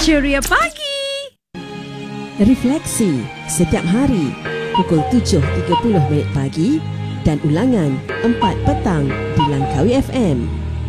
Ceria Pagi. Refleksi setiap hari pukul 7.30 pagi dan ulangan 4 petang di Langkawi FM.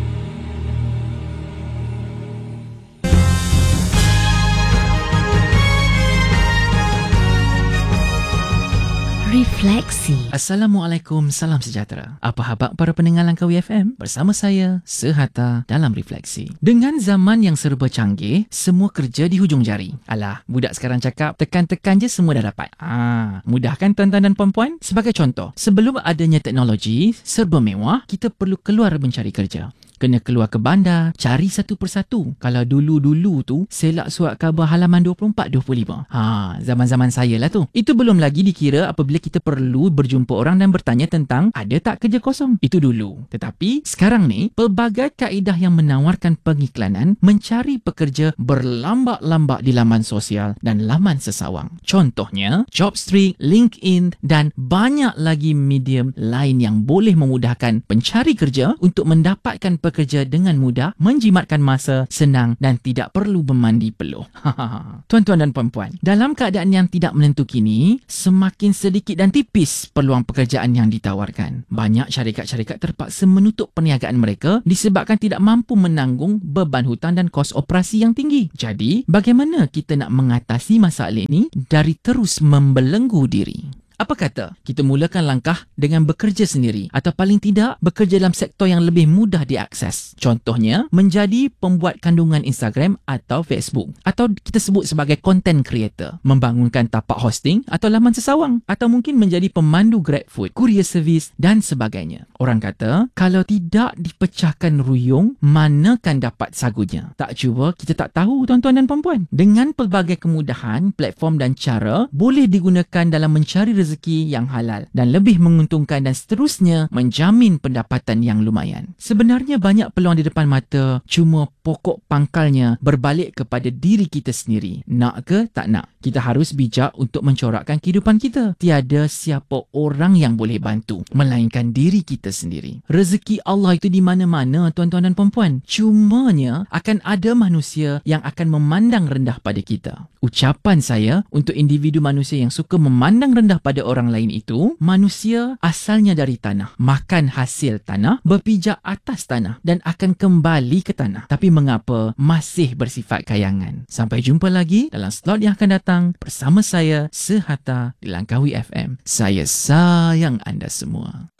Refleksi. Assalamualaikum, salam sejahtera. Apa khabar para pendengar Langkawi FM? Bersama saya, Sehatta dalam Refleksi. Dengan zaman yang serba canggih, semua kerja di hujung jari. Alah, budak sekarang cakap, tekan-tekan je semua dah dapat. Mudah kan tuan-tuan dan puan-puan? Sebagai contoh, sebelum adanya teknologi serba mewah, kita perlu keluar mencari kerja. Kena keluar ke bandar, cari satu persatu. Kalau dulu-dulu tu, selak surat khabar halaman 24-25. Zaman-zaman saya lah tu. Itu belum lagi dikira apabila kita perlu berjumpa orang dan bertanya tentang ada tak kerja kosong. Itu dulu. Tetapi, sekarang ni, pelbagai kaedah yang menawarkan pengiklanan mencari pekerja berlambak-lambak di laman sosial dan laman sesawang. Contohnya, Jobstreet, LinkedIn dan banyak lagi medium lain yang boleh memudahkan pencari kerja untuk mendapatkan pekerja dengan mudah, menjimatkan masa, senang dan tidak perlu memandi peluh. Tuan-tuan dan puan-puan, dalam keadaan yang tidak menentu kini, semakin sedikit dan tipis peluang pekerjaan yang ditawarkan. Banyak syarikat-syarikat terpaksa menutup perniagaan mereka disebabkan tidak mampu menanggung beban hutang dan kos operasi yang tinggi. Jadi, bagaimana kita nak mengatasi masalah ini dari terus membelenggu diri? Apa kata kita mulakan langkah dengan bekerja sendiri atau paling tidak bekerja dalam sektor yang lebih mudah diakses. Contohnya, menjadi pembuat kandungan Instagram atau Facebook atau kita sebut sebagai content creator, membangunkan tapak hosting atau laman sesawang atau mungkin menjadi pemandu GrabFood, courier service dan sebagainya. Orang kata, kalau tidak dipecahkan ruyung, manakan dapat sagunya? Tak cuba, kita tak tahu tuan-tuan dan puan-puan. Dengan pelbagai kemudahan, platform dan cara boleh digunakan dalam mencari rezeki yang halal dan lebih menguntungkan dan seterusnya menjamin pendapatan yang lumayan. Sebenarnya banyak peluang di depan mata, cuma pokok pangkalnya berbalik kepada diri kita sendiri. Nak ke tak nak? Kita harus bijak untuk mencorakkan kehidupan kita. Tiada siapa orang yang boleh bantu melainkan diri kita sendiri. Rezeki Allah itu di mana-mana tuan-tuan dan puan-puan. Cumanya akan ada manusia yang akan memandang rendah pada kita. Ucapan saya untuk individu manusia yang suka memandang rendah pada orang lain itu, manusia asalnya dari tanah, makan hasil tanah, berpijak atas tanah dan akan kembali ke tanah. Tapi mengapa masih bersifat kayangan? Sampai jumpa lagi dalam slot yang akan datang bersama saya, Sehatta di Langkawi FM. Saya sayang anda semua.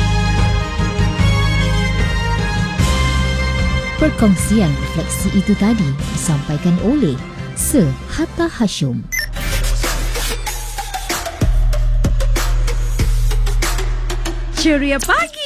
Perkongsian refleksi itu tadi disampaikan oleh Sehatta Hashim. Ceria Pagi.